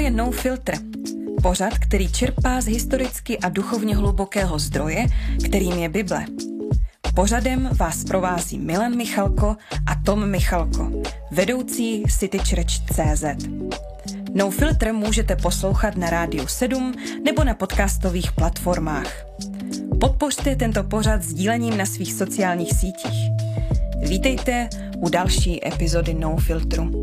je No Filter. Pořad, který čerpá z historicky a duchovně hlubokého zdroje, kterým je Bible. Pořadem vás provází Milan Michalko a Tom Michalko, vedoucí citychurch.cz. No Filter můžete poslouchat na Rádiu 7 nebo na podcastových platformách. Podpořte tento pořad sdílením na svých sociálních sítích. Vítejte u další epizody No Filtru.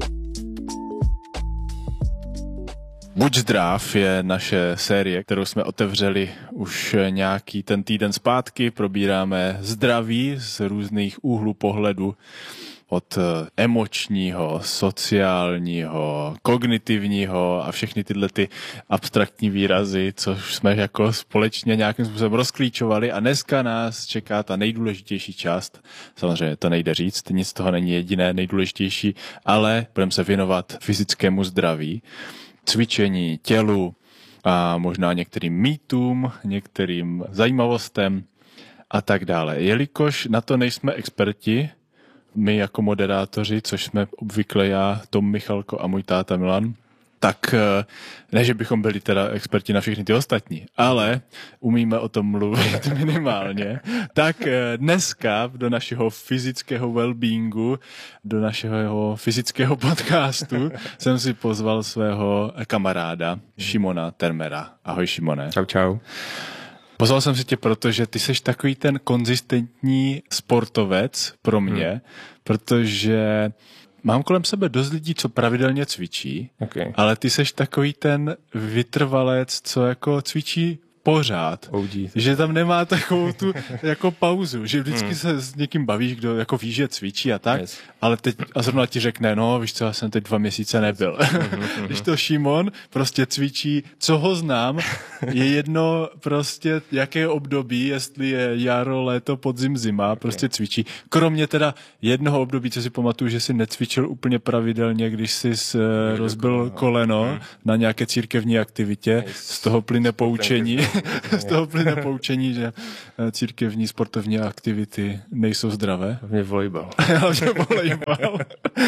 Buď zdrav je naše série, kterou jsme otevřeli už nějaký ten týden zpátky. Probíráme zdraví z různých úhlů pohledu, od emočního, sociálního, kognitivního a všechny tyhle ty abstraktní výrazy, což jsme jako společně nějakým způsobem rozklíčovali, a dneska nás čeká ta nejdůležitější část. Samozřejmě to nejde říct, nic z toho není jediné nejdůležitější, ale budeme se věnovat fyzickému zdraví, cvičení, tělu a možná některým mýtům, některým zajímavostem a tak dále. Jelikož na to nejsme experti, my jako moderátoři, což jsme obvykle já, Tom Michalko a můj táta Milan, tak ne, že bychom byli teda experti na všechny ty ostatní, ale umíme o tom mluvit minimálně, tak dneska do našeho fyzického wellbeingu, do našeho fyzického podcastu jsem si pozval svého kamaráda Šimona Termera. Ahoj, Šimone. Čau, čau. Pozval jsem si tě, protože ty seš takový ten konzistentní sportovec pro mě, protože mám kolem sebe dost lidí, co pravidelně cvičí, ale ty seš takový ten vytrvalec, co jako cvičí pořád. Že tam nemá takovou tu jako pauzu, že vždycky se s někým bavíš, kdo jako ví, že cvičí a tak, ale teď a zrovna ti řekne, no víš co, já jsem teď 2 měsíce nebyl. Když to Šimon prostě cvičí, co ho znám, je jedno prostě jaké období, jestli je jaro, léto, podzim, zima, prostě cvičí. Kromě teda jednoho období, co si pamatuju, že si necvičil úplně pravidelně, když jsi rozbil koleno na nějaké církevní aktivitě, z toho plyne poučení. Z toho plyne poučení, že církevní sportovní aktivity nejsou zdravé. Hlavně volejbal. Hlavně volejbal.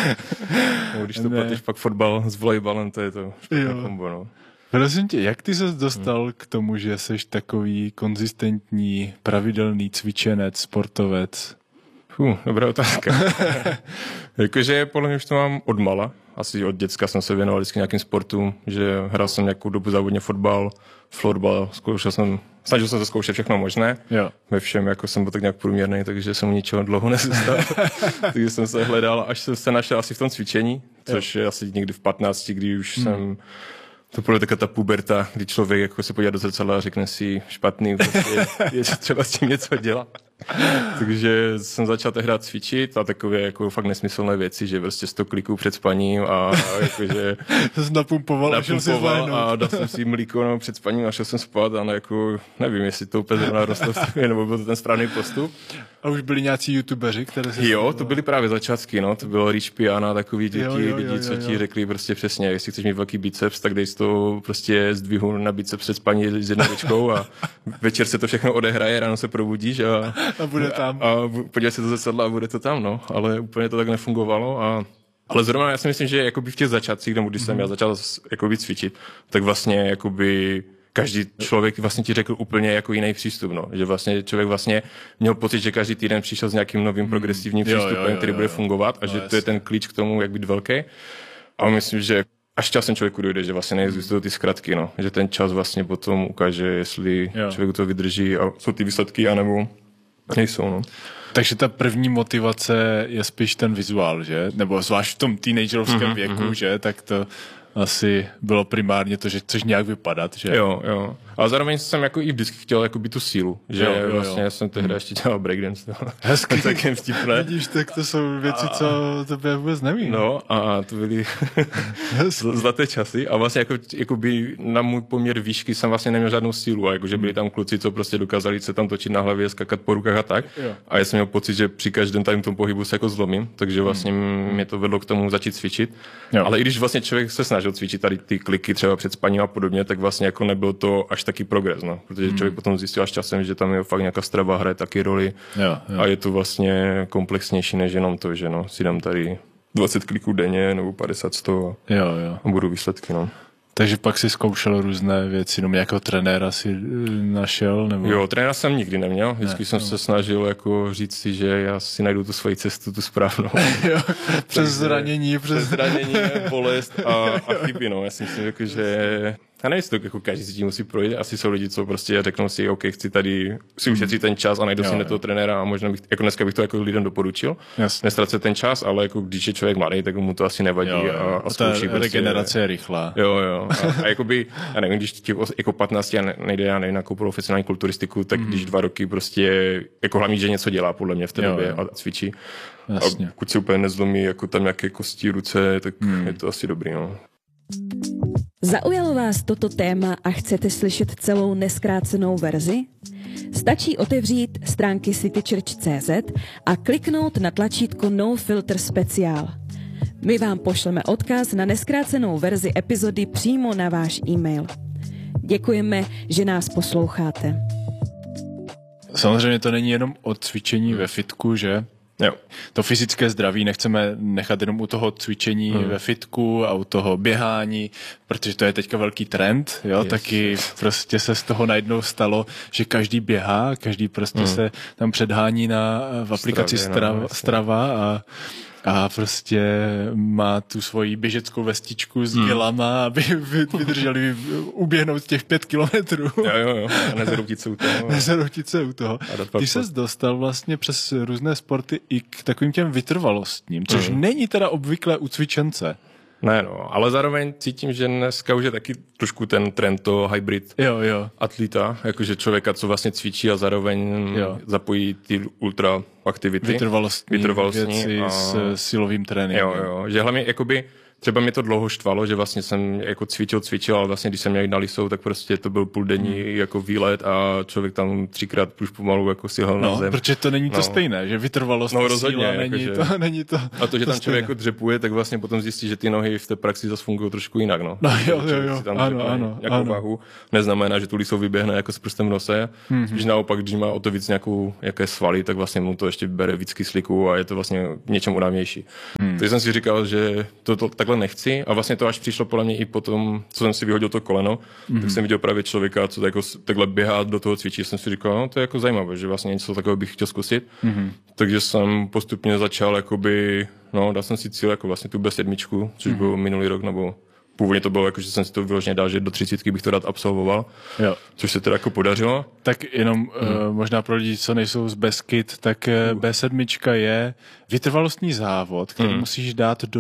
Když to platíš pak fotbal s volejbalem, to je to špatné kombo. No. Prosím tě, jak ty ses dostal k tomu, že jsi takový konzistentní, pravidelný cvičenec, sportovec? Dobrá otázka. Jakože podle mě už to mám odmala. Asi od děcka jsem se věnoval vždycky nějakým sportům, že hrál jsem nějakou dobu závodně fotbal, florbal, snažil jsem se zkoušet všechno možné. Jo. Ve všem jako jsem byl tak nějak průměrný, takže jsem ničeho dlouho nezůstal. Takže jsem se hledal, až jsem se našel asi v tom cvičení, což je asi někdy v 15, kdy už jsem... To bude taková ta puberta, kdy člověk jako se podívá do zrcadla a řekne si špatný, prostě je třeba s tím něco dělat. Takže jsem začal tehdy cvičit a takové jako fakt nesmyslné věci, že prostě 100 kliků před spaním a jakože... Jsi napumpoval a dal jsem si mlíko před spaním a šel jsem spát a jako nevím, jestli to úplně zrovna rostlo nebo byl to ten správný postup. A už byli nějací youtubeři, které se... Jo, to byli právě začátky, no, to bylo Rich Piana, takový lidi, co ti řekli prostě přesně, jestli chceš mít velký biceps, tak dej si to prostě zdvihu na biceps před spaní s jednou ručkou a večer se to všechno odehraje, ráno se probudíš a bude tam. A podívej se do zrcadla a bude to tam, no, ale úplně to tak nefungovalo ale zrovna já si myslím, že jakoby v těch začátcích, nebo když jsem já začal jakoby cvičit, tak vlastně jakoby každý člověk vlastně ti řekl úplně jako jiný přístup, no. Že vlastně člověk vlastně měl pocit, že každý týden přišel s nějakým novým progresivním přístupem, který bude fungovat a že to je ten klíč k tomu, jak být velký. A myslím, že až časem člověku dojde, že vlastně neexistují ty zkratky, no. Že ten čas vlastně potom ukáže, jestli člověk to vydrží a jsou ty výsledky, anebo nejsou, no. Takže ta první motivace je spíš ten vizuál, že? Nebo zvlášť v tom teenagerovském věku, že? Tak to asi bylo primárně to, že chceš nějak vypadat, že? Jo. A zároveň jsem jako i vždycky chtěl jako být tu sílu, že vlastně jsem tehdy ještě dělal breakdance. Hezky. Taky vtipné. Vidíš, tak to jsou věci, co tebe vůbec neví. No a to byly zlaté časy a vlastně jakoby na můj poměr výšky jsem vlastně neměl žádnou sílu a jakože byli tam kluci, co prostě dokázali se tam točit na hlavě, skakat po rukách a tak. A já jsem měl pocit, že při každém tady tom pohybu se jako zlomím, takže vlastně mě to vedlo k tomu začít cvičit. Ale i když vlastně člověk se snažil cvičit tady ty kliky třeba před spaním a podobně, tak vlastně jako nebylo to až taky progres, no, protože člověk potom zjistil až časem, že tam je fakt nějaká strava hraje taky roli a je to vlastně komplexnější než jenom to, že no, si dám tady 20 kliků denně nebo 50, 100 a budou výsledky, no. Takže pak si zkoušel různé věci, jenom jako trenéra si našel? Nebo... Jo, trenéra jsem nikdy neměl. Vždycky jsem se snažil jako říct si, že já si najdu tu svoji cestu, tu správnou. Jo, přes zranění, bolest a chyby, no. Já si myslím, jako, že... A nevím, to jako každý si tím musí projít. Asi jsou lidi, co prostě řeknou si, OK, chci tady si ušetřit ten čas a najdu si toho trenéra a možná bych, jako dneska bych to jako lidem doporučil. Nestracet ten čas, ale jako když je člověk mladý, tak mu to asi nevadí a zkouší. Ta regenerace je rychlá. Jo. A jakoby, já nevím, když ti jako 15 nejde já nevím, jako profesionální kulturistiku, tak když 2 roky prostě jako hlavně, že něco dělá podle mě v té době a cvičí. Jasně. A pokud se úplně nezlomí jako tam nějaké kosti, ruce, tak je to asi dobrý, no. Zaujalo vás toto téma a chcete slyšet celou nezkrácenou verzi? Stačí otevřít stránky citychurch.cz a kliknout na tlačítko No Filter Speciál. My vám pošleme odkaz na nezkrácenou verzi epizody přímo na váš e-mail. Děkujeme, že nás posloucháte. Samozřejmě to není jenom o cvičení ve fitku, že? Jo. To fyzické zdraví nechceme nechat jenom u toho cvičení ve fitku a u toho běhání, protože to je teďka velký trend, jo, taky prostě se z toho najednou stalo, že každý běhá, každý prostě se tam předhání v aplikaci Strava a prostě má tu svoji běžeckou vestičku s dělama, aby vydrželi uběhnout těch 5 kilometrů. Jo. A nezroutit se u toho. Ty ses dostal vlastně přes různé sporty i k takovým těm vytrvalostním, což není teda obvykle u cvičence. Ne, no, ale zároveň cítím, že dneska už je taky trošku ten trend toho hybrid atleta, jakože člověka, co vlastně cvičí a zároveň zapojí ty ultra aktivity. Vytrvalostní věci s silovým tréninkem. Jo, že hlavně jakoby třeba mě to dlouho štvalo, že vlastně jsem jako cvičil, ale vlastně když jsem měl jít na Lisou, tak prostě to byl půldenní jako výlet a člověk tam 3krát už pomalu jako sihl na zem. Protože to není to stejné, že vytrvalost síla není to. A to, že tam člověk jako dřepuje, tak vlastně potom zjistí, že ty nohy v té praxi zase fungují trošku jinak, no. Jo. Nějakou váhu neznamená, že tu Lisou vyběhne jako s prstem v nose. Spíš naopak, když má o to víc nějaké svaly, tak vlastně mu to ještě bere víc kyslíku a je to vlastně něčem unávější. Takže jsem si říkal, že to takhle nechci a vlastně to až přišlo podle mě i potom, co jsem si vyhodil to koleno, tak jsem viděl právě člověka, co jako takhle běhá do toho cvičí, jsem si říkal, no to je jako zajímavé, že vlastně něco takového bych chtěl zkusit. Takže jsem postupně začal jakoby, dal jsem si cíl jako vlastně tu B7, což byl minulý rok, nebo původně to bylo jako, že jsem si to vyloženě dal, že do 30 bych to rád absolvoval, což se teda jako podařilo. Tak jenom možná pro lidi, co nejsou z Beskyd, tak B7 je vytrvalostní závod, který musíš dát do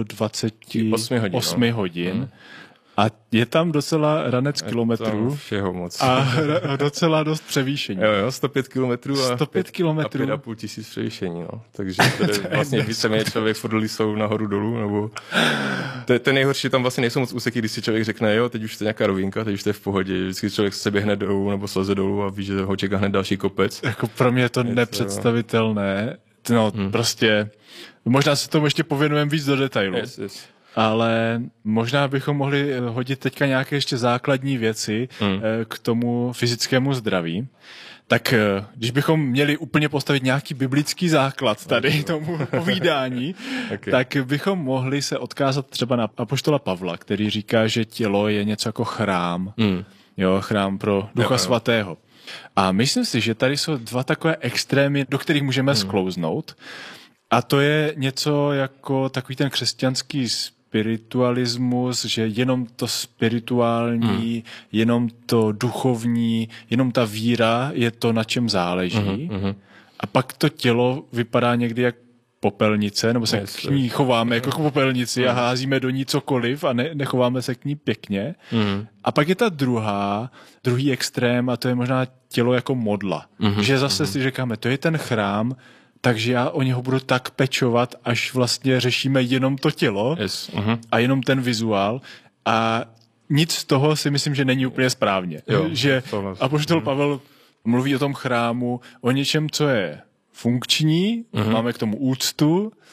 28 hodin. A je tam docela ranec kilometrů všeho moc. A docela dost převýšení. Jo, 105 kilometrů a 5,5 tisíc převýšení. No. Takže to vlastně víceméně člověk furt Lisou nahoru dolů. Nebo... To nejhorší, tam vlastně nejsou moc úseky, když si člověk řekne, jo, teď už to je nějaká rovinka, teď už to je v pohodě. Vždycky člověk se běhne dolů nebo sleze dolů a ví, že ho čeká hned další kopec. Jako pro mě je to nepředstavitelné. Prostě možná se tomu ještě pověnujeme víc do detailu. Yes. Ale možná bychom mohli hodit teďka nějaké ještě základní věci k tomu fyzickému zdraví. Tak když bychom měli úplně postavit nějaký biblický základ tady tomu povídání, tak bychom mohli se odkázat třeba na apoštola Pavla, který říká, že tělo je něco jako chrám. Chrám pro Ducha Svatého. A myslím si, že tady jsou 2 takové extrémy, do kterých můžeme sklouznout. A to je něco jako takový ten křesťanský spiritualismus, že jenom to spirituální, jenom to duchovní, jenom ta víra je to, na čem záleží. A pak to tělo vypadá někdy jak popelnice, nebo se k ní chováme jako k popelnici a házíme do ní cokoliv a nechováme se k ní pěkně. A pak je ta druhý extrém a to je možná tělo jako modla. Že zase si říkáme, to je ten chrám, takže já o něho budu tak pečovat, až vlastně řešíme jenom to tělo a jenom ten vizuál a nic z toho si myslím, že není úplně správně. Že apoštol Pavel mluví o tom chrámu, o něčem, co je funkční, máme k tomu úctu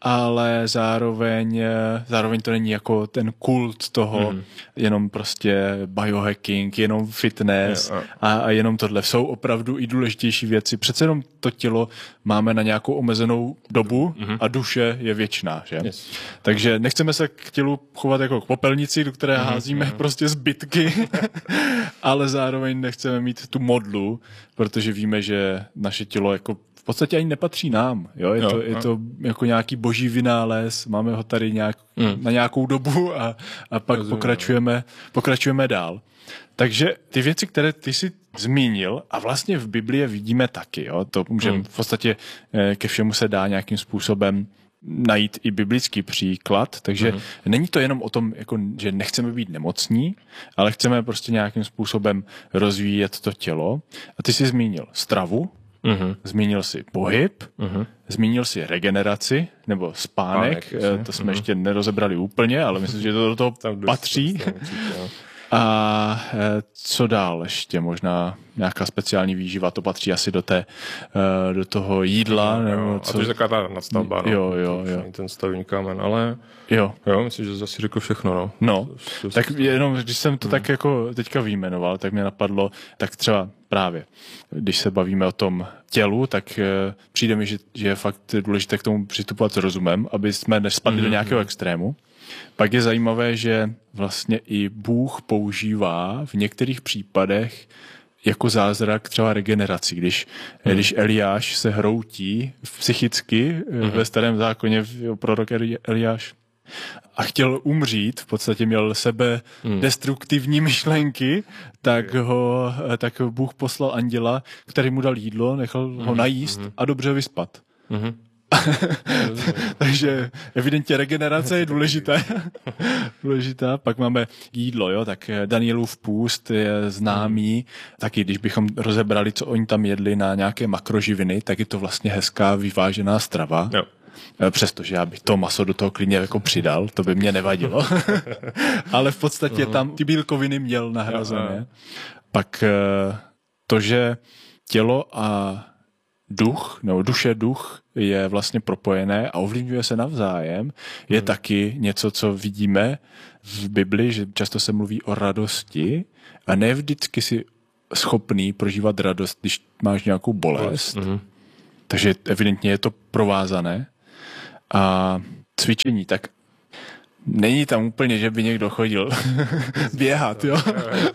ale zároveň to není jako ten kult toho, jenom prostě biohacking, jenom fitness a jenom tohle. Jsou opravdu i důležitější věci. Přece jenom to tělo máme na nějakou omezenou dobu a duše je věčná, že? Yes. Takže nechceme se k tělu chovat jako k popelnici, do které házíme prostě zbytky, ale zároveň nechceme mít tu modlu, protože víme, že naše tělo jako v podstatě ani nepatří nám. Jo? Je to jako nějaký boží vynález, máme ho tady na nějakou dobu a pak pokračujeme dál. Takže ty věci, které ty jsi zmínil, a vlastně v Biblii vidíme taky, jo? To můžeme v podstatě ke všemu se dá nějakým způsobem najít i biblický příklad, takže není to jenom o tom, jako, že nechceme být nemocní, ale chceme prostě nějakým způsobem rozvíjet to tělo. A ty jsi zmínil stravu, zmínil si pohyb, zmínil si regeneraci, nebo spánek, to jsme ještě nerozebrali úplně, ale myslím, že to do toho patří. A co dál ještě? Možná nějaká speciální výživa, to patří asi do toho jídla. Nebo co? A to je taková ta nadstavba, no. Jo. Ten stavební kámen, ale jo, myslím, že zase řekl všechno, no. No, tak jenom, když jsem to tak jako teďka vyjmenoval, tak mě napadlo, tak třeba právě, když se bavíme o tom tělu, tak přijde mi, že je fakt důležité k tomu přistupovat s rozumem, aby jsme nespadli do nějakého extrému. Pak je zajímavé, že vlastně i Bůh používá v některých případech jako zázrak třeba regeneraci. Když Eliáš se hroutí psychicky ve Starém zákoně, prorok Eliáš, a chtěl umřít, v podstatě měl sebe destruktivní myšlenky, tak Bůh poslal anděla, který mu dal jídlo, nechal ho najíst a dobře vyspat. Takže evidentně regenerace je důležitá. Pak máme jídlo, jo, tak Danielův půst je známý. Taky když bychom rozebrali, co oni tam jedli na nějaké makroživiny, tak je to vlastně hezká vyvážená strava. Jo. Přestože já bych to maso do toho klidně jako přidal, to by mě nevadilo. Ale v podstatě tam ty bílkoviny měl nahrazené. Pak to, že tělo a duše je vlastně propojené a ovlivňuje se navzájem, je taky něco, co vidíme v Bibli, že často se mluví o radosti a ne vždycky si schopný prožívat radost, když máš nějakou bolest. Takže evidentně je to provázané. A cvičení, tak není tam úplně, že by někdo chodil běhat, jo.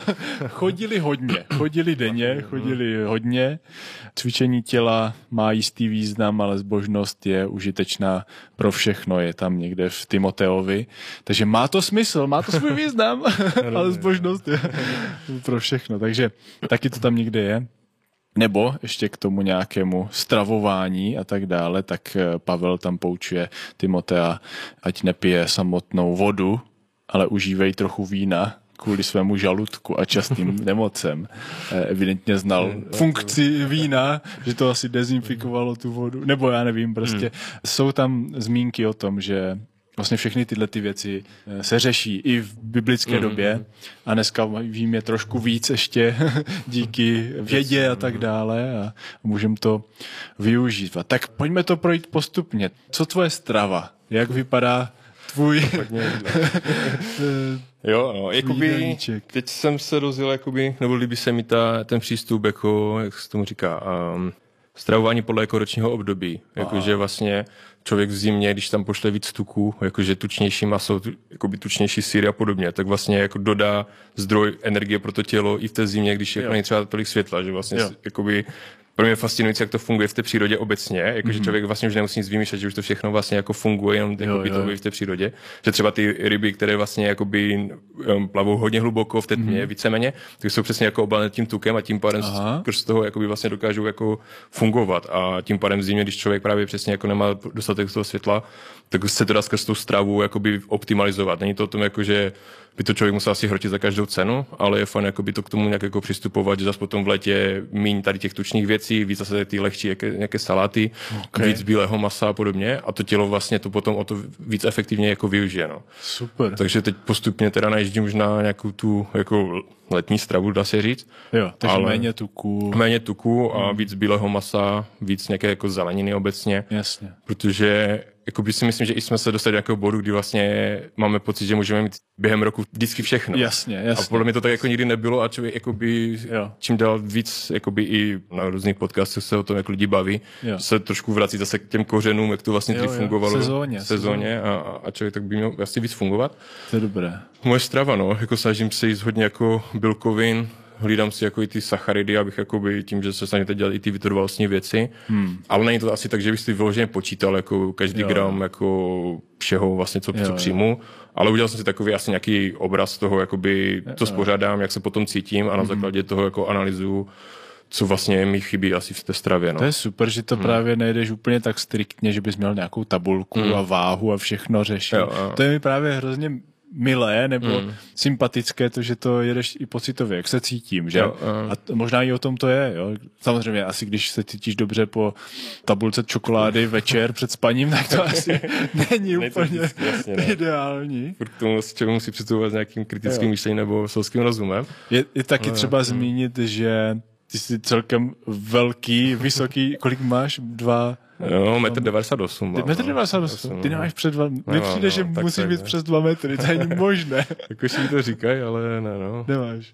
Chodili denně, hodně. Cvičení těla má jistý význam, ale zbožnost je užitečná pro všechno, je tam někde v Timoteovi. Takže má to smysl, má to svůj význam, ale zbožnost je pro všechno. Takže taky to tam někde je. Nebo ještě k tomu nějakému stravování a tak dále, tak Pavel tam poučuje Timotea, ať nepije samotnou vodu, ale užívej trochu vína kvůli svému žaludku a častým nemocem. Evidentně znal funkci vína, že to asi dezinfikovalo tu vodu, nebo já nevím, prostě jsou tam zmínky o tom, že vlastně všechny tyhle ty věci se řeší i v biblické době a dneska víme trošku víc ještě díky vědě a tak dále a můžeme to využívat. Tak pojďme to projít postupně. Co tvoje strava? Jak vypadá tvůj jo, no, jakoby, teď jsem se rozjel, jakoby, nebo líbí se mi ten přístup, jako, jak se tomu říká, stravování podle jako ročního období. Jakože vlastně člověk v zimě, když tam pošle víc tuků, jakože tučnější maso, jakoby tučnější sýry a podobně, tak vlastně jako dodá zdroj energie pro to tělo i v té zimě, když jako není třeba tolik světla, že vlastně jakoby pro mě je fascinující, jak to funguje v té přírodě obecně, jakože člověk vlastně už nemusí nic vymýšlet, že už to všechno vlastně jako funguje, jenom jakoby to v té přírodě. Že třeba ty ryby, které vlastně jakoby plavou hodně hluboko v té tmě, víceméně, tak jsou přesně jako obalené tím tukem a tím pádem skrz toho jakoby vlastně dokážou jako fungovat. A tím pádem v zimě, když člověk právě přesně jako nemá dostatek toho světla, tak se to dá skrz tu stravu jakoby optimalizovat. Není to o tom, jako, že by to člověk musel asi hrotit za každou cenu, ale je fajn jakoby to k tomu nějak jako přistupovat, že zase potom v létě míň tady těch tučných věcí, víc zase ty lehčí nějaké saláty, víc bílého masa a podobně a to tělo vlastně to potom o to víc efektivně jako využije. No. Super. Takže teď postupně teda najíždím už na nějakou tu jako letní stravu, dá se říct. Jo, takže ale méně tuku a víc bílého masa, víc nějaké jako zeleniny obecně. Jasně. Protože jakoby si myslím, že i jsme se dostali do nějakého bodu, kdy vlastně máme pocit, že můžeme mít během roku vždycky všechno. Jasně. A podle mě to tak jako nikdy nebylo a člověk jakoby čím dál víc jakoby i na různých podcastech se o tom, jak lidi baví, se trošku vrací zase k těm kořenům, jak to vlastně dřív fungovalo v sezóně a člověk tak by měl asi víc fungovat. To je dobré. Moje strava, jako snažím se jíst hodně jako bílkovin, hlídám si jako i ty sacharidy, abych jakoby tím, že se snažím teď dělat i ty vytrvalostní věci, ale není to asi tak, že bych si vyloženě počítal jako každý gram jako všeho vlastně, co přijmu, ale udělal jsem si takový asi nějaký obraz toho, jakoby, co spořádám, jak se potom cítím a na základě toho jako analyzuju, co vlastně mi chybí asi v té stravě. No. To je super, že to právě nejdeš úplně tak striktně, že bys měl nějakou tabulku a váhu a všechno řešil. To je mi právě hrozně milé nebo sympatické to, že to jedeš i pocitově, jak se cítím, že? A možná i o tom to je, jo. Samozřejmě asi když se cítíš dobře po tabulce čokolády večer před spaním, tak to asi není úplně ideální. K tomu člověk musí přistupovat s nějakým kritickým myšlením nebo selským rozumem. Je taky třeba zmínit, že ty jsi celkem velký, vysoký, kolik máš? 1,98 m. 1,98 m? Ty nemáš před 2 metry. Mně přijde, že musíš být přes 2 metry, to není možné. Jako si mi to říkají, ale ne, Nemáš.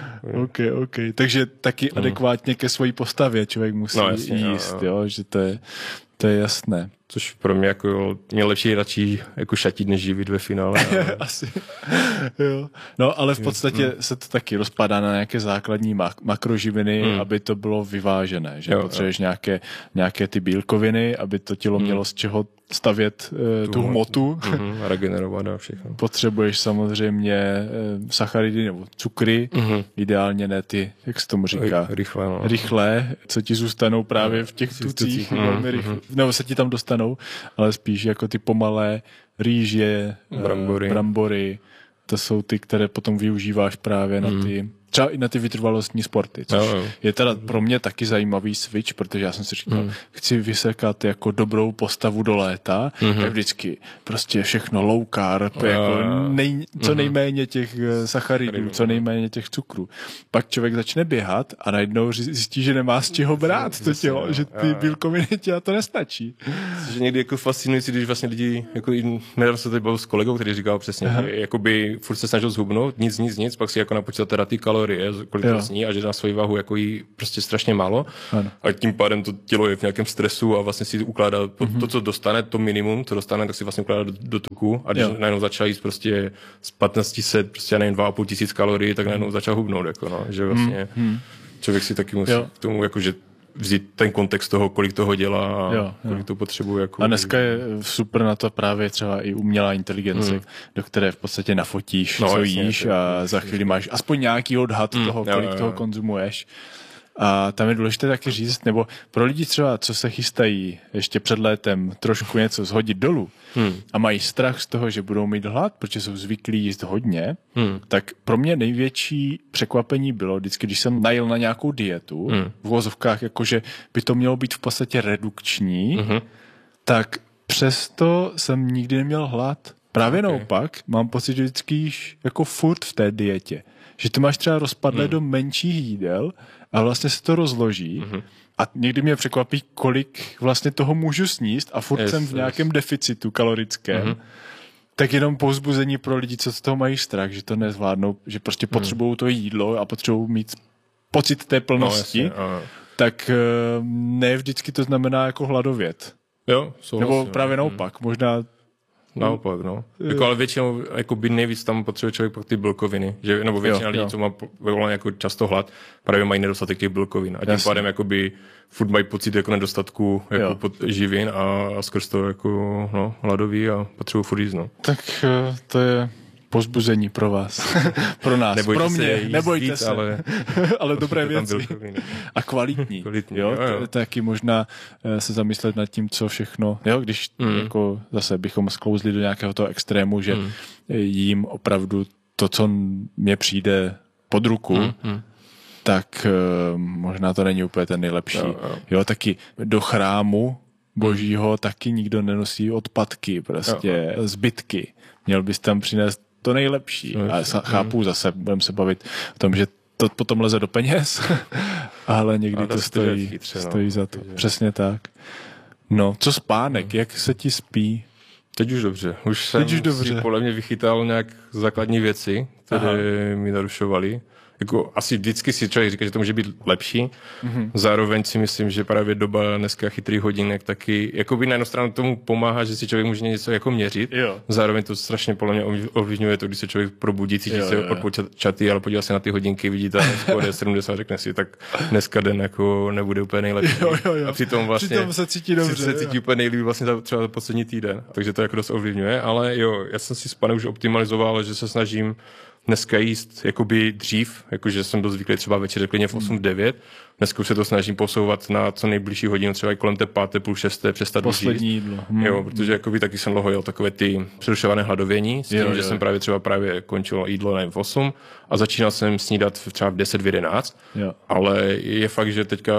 OK. Takže taky adekvátně ke své postavě člověk musí jíst, jo, že to je jasné. Což pro mě jako mě radši jako šatit, než živit ve finále. Ale... Asi. Jo. No, ale v podstatě se to taky rozpadá na nějaké základní makroživiny, aby to bylo vyvážené, že potřebuješ nějaké ty bílkoviny, aby to tělo mělo z čeho stavět tu hmotu. A regenerovat a všechno. Potřebuješ samozřejmě sacharidy nebo cukry, ideálně ne ty, jak se tomu říká, rychlé, co ti zůstanou právě v těch tucích, velmi rychle, nebo se ti tam dostanou, ale spíš jako ty pomalé rýže, brambory, to jsou ty, které potom využíváš právě na ty, třeba i na ty vytrvalostní sporty, což je teda pro mě taky zajímavý switch, protože já jsem si říkal, chci vysekat jako dobrou postavu do léta, tak vždycky prostě všechno low carb, jako co nejméně těch sacharidů, co nejméně těch cukrů. Pak člověk začne běhat a najednou zjistí, že nemá z čeho brát to tělo, že ty bílkoviny tě na to nestačí. Což je někdy jako fascinující, když vlastně lidi, jako nedávno se tady bavil s kolegou, který říkal přesně, že jakoby furt se snažil zhubnout, nic, pak si jako napočítal teda ty kalorie, kolik to sní a že na svoji váhu jako jí prostě strašně málo. Ano. A tím pádem to tělo je v nějakém stresu a vlastně si ukládá to, co dostane, to minimum, co dostane, tak si vlastně ukládá do tuku a když najednou začal jíst prostě z 1500, prostě nevím, 2500 kalorií, tak najednou začal hubnout, jako no, že vlastně člověk si taky musí k tomu jakože vzít ten kontext toho, kolik toho dělá a kolik to potřebuje. Jako a dneska je super na to právě třeba i umělá inteligence, do které v podstatě nafotíš, co jíš a za chvíli máš aspoň nějaký odhad toho, kolik toho konzumuješ. A tam je důležité taky říct, nebo pro lidi třeba, co se chystají ještě před létem trošku něco shodit dolů a mají strach z toho, že budou mít hlad, protože jsou zvyklí jíst hodně, tak pro mě největší překvapení bylo vždycky, když jsem najel na nějakou dietu, v uvozovkách, jakože by to mělo být v podstatě redukční, tak přesto jsem nikdy neměl hlad. Právě naopak, mám pocit, že vždycky jíš jako furt v té dietě. Že to máš třeba rozpadlé do menších jídel a vlastně se to rozloží a někdy mě překvapí, kolik vlastně toho můžu sníst a furt jsem v nějakém deficitu kalorickém. Tak jenom povzbuzení pro lidi, co z toho mají strach, že to nezvládnou, že prostě potřebují to jídlo a potřebují mít pocit té plnosti, tak ne vždycky to znamená jako hladovět. Nebo právě naopak, možná naopak, no. Jako, ale většinou jako by nejvíc tam potřebuje člověk pak ty bílkoviny, že nebo většina lidí, co má jako často hlad, právě mají nedostatek těch bílkovin a tím pádem jakoby furt mají pocit jako nedostatku jako živin a skrz to jako hladoví a potřebují furt jíst, no. Tak to je povzbuzení pro vás, pro nás, nebojte pro mě, nebojte se, ale dobré věci a kvalitní. Jo? Taky možná se zamyslet nad tím, co všechno, jo, když jako zase bychom sklouzli do nějakého toho extrému, že jím opravdu to, co mě přijde pod ruku, tak možná to není úplně ten nejlepší. Jo, taky do chrámu božího taky nikdo nenosí odpadky, prostě zbytky. Měl bys tam přinést to nejlepší. A chápu zase, budeme se bavit o tom, že to potom leze do peněz, ale někdy to stojí za to. Přesně tak. No, co spánek? Jak se ti spí? Teď už dobře. Už jsem si podle mě vychytal nějak základní věci, které mi narušovaly. Jako asi vždycky si člověk říká, že to může být lepší. Zároveň si myslím, že právě doba dneska chytrých hodinek taky, jakoby na jednu stranu tomu pomáhá, že si člověk může něco jako měřit. Jo. Zároveň to strašně podle mě ovlivňuje to, když se člověk probudí, cítí se odpočatý, ale podívá se na ty hodinky, vidí tam skoro 70, řekne si, tak dneska den jako nebude úplně nejlepší. Jo. A přitom vlastně se cítí dobře. Se cítí úplně nejlíp vlastně třeba za poslední týden. Takže to jako dost ovlivňuje, ale jo, já jsem si spánek už optimalizoval, že se snažím dneska jíst jakoby dřív, jakože jsem byl zvyklý třeba večer klidně v 8-9. Dneska už se to snažím posouvat na co nejbližší hodinu, třeba i kolem té 5, půl 6, přestat poslední jídlo. Jo, protože jakoby taky jsem dlouho jel takové ty přerušované hladovění, s tím, že jsem právě končil jídlo nevím, v 8 a začínal jsem snídat třeba v 10, v 11. Jo. Ale je fakt, že teďka,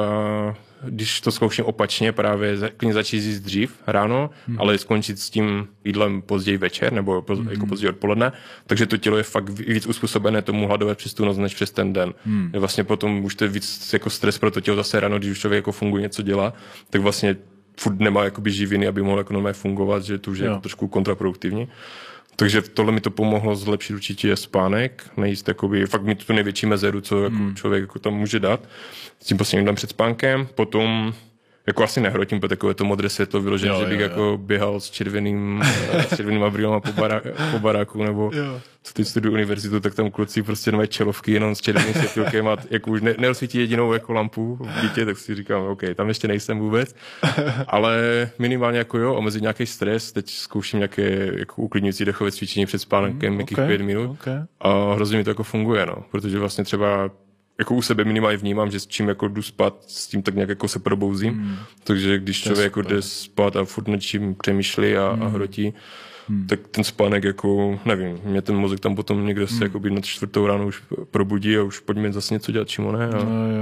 když to zkouším opačně, právě klidně začít jíst dřív ráno, ale skončit s tím jídlem později večer nebo jako později odpoledne, takže to tělo je fakt víc uspůsobené tomu hladovat přes tu noc než přes ten den. Vlastně potom už to je víc jako stres pro to tělo zase ráno, když už člověk jako funguje, něco dělá, tak vlastně furt nemá jakoby živiny, aby mohl jako normálně fungovat, že to už je jako trošku kontraproduktivní. Takže tohle mi to pomohlo zlepšit určitě spánek, nejíst jakoby, fakt mi tu největší mezeru, co jako člověk jako tam může dát. S tím posledním dnem před spánkem, potom jako asi nehrotím po takové to modré světlo vyložené, že bych jako běhal s červeným brýlema po baráku, nebo co teď studuju univerzitu, tak tam kluci prostě nové čelovky jenom s červeným světilkem a jako už neosvítí jedinou jako lampu v bytě, tak si říkám, OK, tam ještě nejsem vůbec, ale minimálně jako omezit nějaký stres, teď zkouším nějaké jako uklidňující dechové cvičení před spánkem, nějakých 5 minut a hrozně mi to jako funguje, protože vlastně třeba jako u sebe minimálně vnímám, že s čím jako jdu spát, s tím tak nějak jako se probouzím. Takže když člověk jako jde spát a furt nad čím přemýšlí a hrotí, tak ten spánek jako, nevím, mě ten mozek tam potom někde se jakoby na 4. ráno už probudí a už pojďme zase něco dělat, čím ne.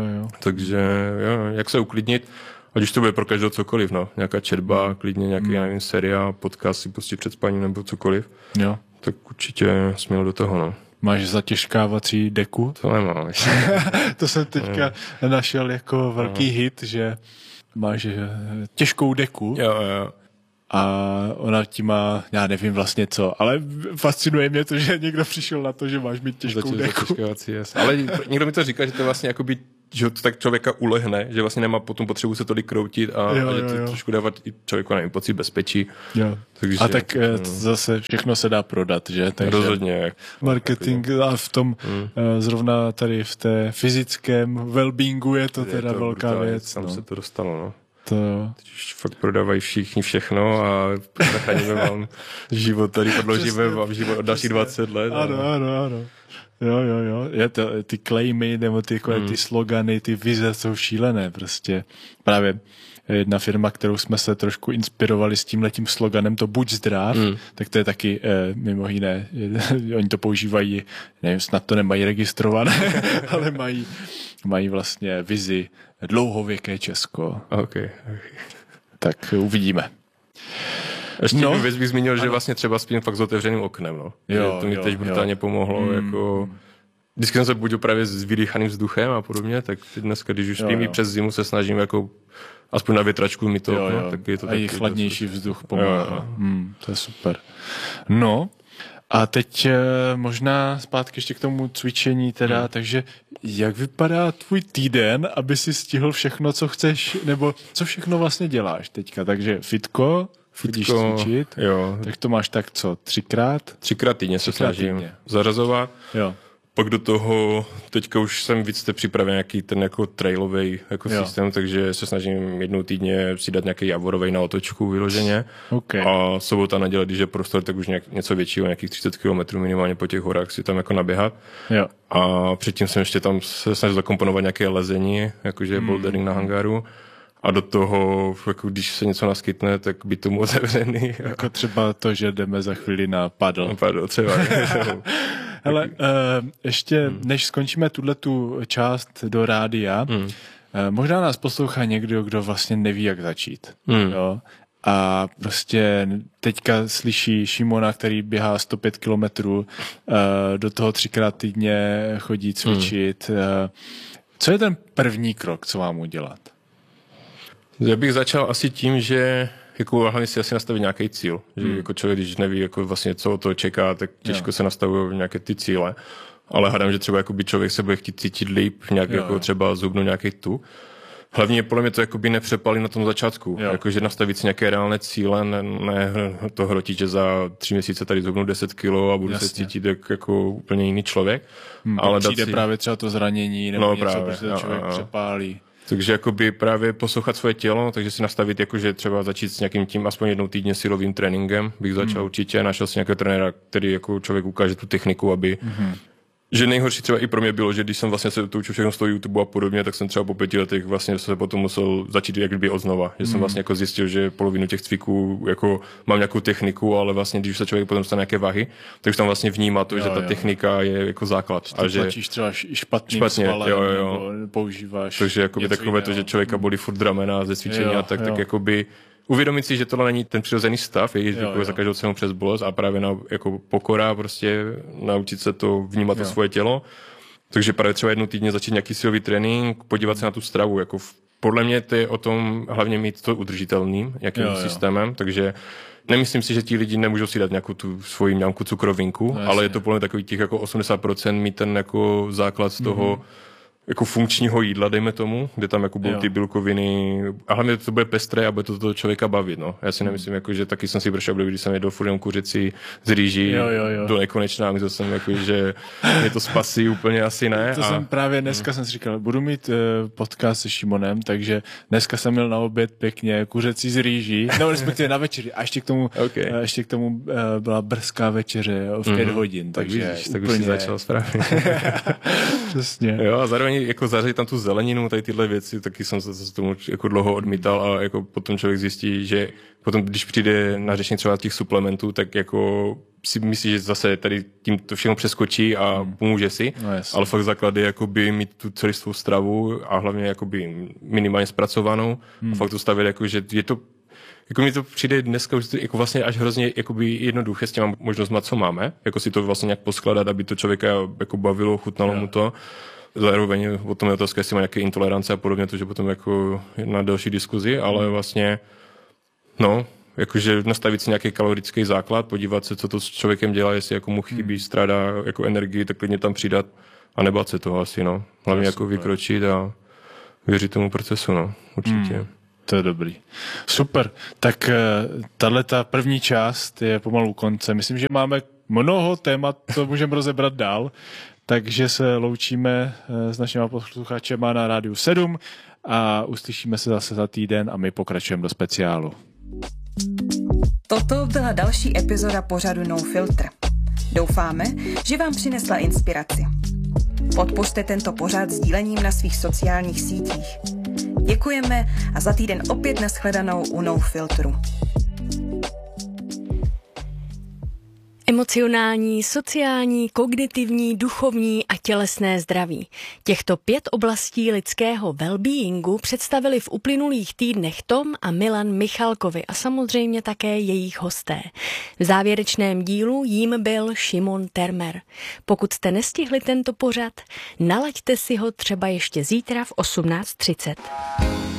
Takže jak se uklidnit, ať už to bude pro každého cokoliv, nějaká četba, klidně nějaký, nevím, seriál, podcast si pustit před spaním nebo cokoliv, tak určitě směl do toho, Máš zatěžkávací deku? To nemám. To jsem teďka našel jako velký hit, že máš těžkou deku. Jo. A ona ti má, já nevím vlastně co, ale fascinuje mě to, že někdo přišel na to, že máš mít těžkou deku. Ale někdo mi to říká, že to vlastně jakoby, že to tak člověka ulehne, že vlastně nemá potom potřebu se tolik kroutit a že to trošku dávat i člověku, nevím, pocit bezpečí. Jo. Takže, a tak zase všechno se dá prodat, že? Takže rozhodně. Marketing a v tom zrovna tady v té fyzickém wellbeingu je to teda velká věc. Tam se to dostalo, Teď už fakt prodávají všichni všechno a zachráníme vám život, tady prodloužíme vám život o další 20 let. Ano. Jo. Je to, ty claimy nebo ty slogany, ty vize jsou šílené prostě. Právě jedna firma, kterou jsme se trošku inspirovali s tímhletím sloganem, to buď zdrav, tak to je taky mimo jiné, oni to používají, nevím, snad to nemají registrované, ale mají vlastně vizi dlouhověké Česko. Okay. Tak uvidíme. Ještě věc bych zmínil, že vlastně třeba spím fakt s otevřeným oknem. To mi teď brutálně pomohlo. Jako vždycky jsem se budil právě s vydýchaným vzduchem a podobně, tak dneska, když už spím i přes zimu, se snažím jako aspoň na větračku mi to tak je to. A i chladnější vzduch pomáhá. To je super. A teď možná zpátky ještě k tomu cvičení teda, takže jak vypadá tvůj týden, aby si stihl všechno, co chceš, nebo co všechno vlastně děláš teďka, takže fitko, chodíš cvičit, tak to máš tak co, 3x? 3x týdně se snažím zařazovat. Pak do toho, teďka už jsem víc připraven nějaký ten jako trailový jako systém, takže se snažím jednou týdně si dát nějaký javorovej na otočku vyloženě. A sobota, neděle, když je prostor, tak už něco většího, nějakých 30 km minimálně po těch horách si tam jako naběhat. A předtím jsem ještě tam se snažil zakomponovat nějaké lezení, jakože bouldering na hangáru. A do toho, jako když se něco naskytne, tak by tomu otevřený. Jako třeba to, že jdeme za chvíli na paddle. Paddle třeba. Hele, ještě než skončíme tu část do rádia, možná nás poslouchá někdo, kdo vlastně neví, jak začít. Jo? A prostě teďka slyší Šimona, který běhá 105 kilometrů, do toho 3x týdně chodí cvičit. Co je ten první krok, co mám udělat? Já bych začal asi tím, že jako hlavně si asi nastavit nějaký cíl, že jako člověk, když neví jako vlastně, co od toho čeká, tak těžko se nastavují nějaké ty cíle. Ale hádám, že třeba jakoby člověk se bude chtít cítit líp, nějak jako třeba zubnout nějaký tu. Hlavně podle mě to jakoby nepřepálí na tom začátku. Jakože nastavit si nějaké reálné cíle, ne to hrotit, že za 3 měsíce tady zhubnu 10 kilo a budu se cítit jako úplně jiný člověk. Ale přijde právě třeba to zranění nebo něco, právě, protože člověk přepálí. Takže jakoby právě poslouchat svoje tělo, takže si nastavit, jakože třeba začít s nějakým tím aspoň jednou týdně silovým tréninkem, bych začal určitě, našel si nějakého trenéra, který jako člověk ukáže tu techniku, aby že nejhorší třeba i pro mě bylo, že když jsem vlastně se to učil všechno z toho YouTube a podobně, tak jsem třeba po 5 letech vlastně se potom musel začít jak kdyby odznova. Že jsem vlastně jako zjistil, že polovinu těch cviků jako mám nějakou techniku, ale vlastně když se člověk potom stane nějaké váhy, tak už tam vlastně vnímá to, že ta technika je jako základ. A že tlačíš třeba špatně svalem, používáš. Takže jakoby takové to, že člověka bolí furt ramena ze cvičení a tak jakoby uvědomit si, že tohle není ten přirozený stav, je za každou cenu přes bolest a právě jako pokora, prostě naučit se to vnímat to svoje tělo. Takže právě třeba jednou týdně začít nějaký silový trénink, podívat se na tu stravu. Jako podle mě to je o tom hlavně mít to udržitelným nějakým systémem, takže nemyslím si, že ti lidi nemůžou si dát nějakou tu svoji nějakou cukrovinku, ale je to podle mě takový těch jako 80% mít ten jako základ z toho jako funkčního jídla, dejme tomu, kde tam jako budou ty bílkoviny a hlavně to bude pestré a bude to toho člověka bavit, no. Já si nemyslím, jako, že taky jsem si prošel, když jsem jedl furt jenom kuřeci z rýží do nekonečná, myslel jsem, jako, že mě to spasí úplně asi ne. To jsem právě dneska jsem si říkal, budu mít podcast se Šimonem, takže dneska jsem měl na oběd pěkně kuřecí z rýží, no respektive na večeři a ještě k tomu byla brzká večeře v 5 hodin, takže tak už si začal správně. Přesně. Jo, a zároveň jako zařadit tam tu zeleninu, tady tyhle věci, taky jsem se tomu jako dlouho odmítal a jako potom člověk zjistí, že potom, když přijde na řešení třeba těch suplementů, tak jako si myslí, že zase tady tím to všechno přeskočí a pomůže si, ale fakt základ je jakoby mít tu celistvou stravu a hlavně jakoby minimálně zpracovanou a fakt to stavět jako, že je to jako mi to přijde dneska už jako vlastně až hrozně jakoby jednoduché s těma možnostma, co máme, jako si to vlastně nějak poskladat, aby to člověka jako bavilo, chutnalo mu to. Zároveň o tom je otázka, jestli má nějaké intolerance a podobně, to, že potom jako na další diskuzi, ale vlastně, jakože nastavit si nějaký kalorický základ, podívat se, co to s člověkem dělá, jestli jako mu chybí, strádá jako energii, tak klidně tam přidat a nebát se toho asi, Hlavně jako vykročit a věřit tomu procesu, určitě. To je dobrý. Super. Tak tato první část je pomalu u konce. Myslím, že máme mnoho témat, to můžeme rozebrat dál. Takže se loučíme s našimi posluchačema na Rádiu 7 a uslyšíme se zase za týden a my pokračujeme do speciálu. Toto byla další epizoda pořadu No Filter. Doufáme, že vám přinesla inspiraci. Podpořte tento pořad sdílením na svých sociálních sítích. Děkujeme a za týden opět nashledanou u No Filtru. Emocionální, sociální, kognitivní, duchovní a tělesné zdraví. Těchto 5 oblastí lidského well-beingu představili v uplynulých týdnech Tom a Milan Michalkovi a samozřejmě také jejich hosté. V závěrečném dílu jím byl Šimon Termer. Pokud jste nestihli tento pořad, nalaďte si ho třeba ještě zítra v 18:30.